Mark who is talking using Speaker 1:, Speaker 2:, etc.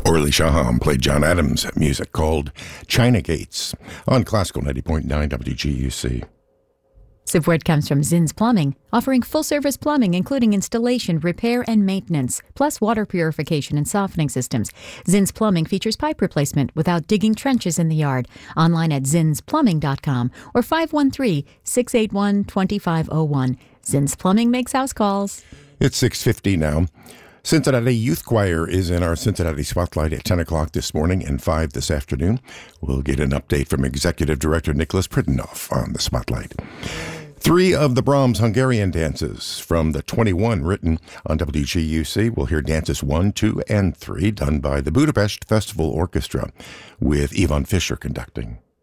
Speaker 1: Orly Shaham played John Adams' music called China Gates on Classical 90.9 WGUC.
Speaker 2: Support comes from Zinn's Plumbing, offering full-service plumbing including installation, repair, and maintenance, plus water purification and softening systems. Zinn's Plumbing features pipe replacement without digging trenches in the yard. Online at zinnsplumbing.com or 513-681-2501. Zinn's Plumbing makes house calls.
Speaker 1: It's 6:50 now. Cincinnati Youth Choir is in our Cincinnati Spotlight at 10 o'clock this morning and 5 this afternoon. We'll get an update from Executive Director Nicholas Pridenoff on the Spotlight. 3 of the Brahms Hungarian dances from the 21 written on WGUC. We'll hear dances 1, 2, and 3 done by the Budapest Festival Orchestra with Ivan Fischer conducting.